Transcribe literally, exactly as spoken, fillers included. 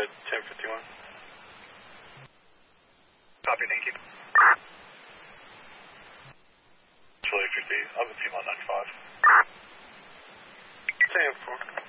ten fifty-one. Copy, thank you. Charlie fifty, I'm the team on ninety-five. ten four.